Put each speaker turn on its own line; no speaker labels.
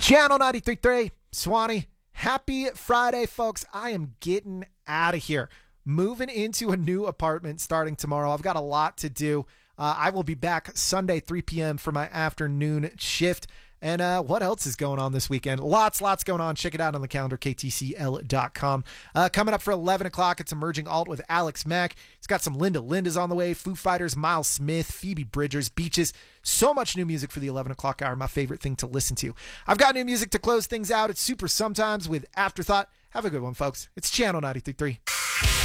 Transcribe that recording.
Channel 93.3, Swanee. Happy Friday, folks. I am getting out of here. Moving into a new apartment starting tomorrow. I've got a lot to do. I will be back Sunday, 3 p.m. for my afternoon shift. And what else is going on this weekend? Lots going on. Check it out on the calendar, ktcl.com. Coming up for 11 o'clock, it's Emerging Alt with Alex Mack. He's got some Linda's on the way, Foo Fighters, Miles Smith, Phoebe Bridgers, Beaches. So much new music for the 11 o'clock hour, my favorite thing to listen to. I've got new music to close things out. It's Super Sometimes with Afterthought. Have a good one, folks. It's Channel 93.3.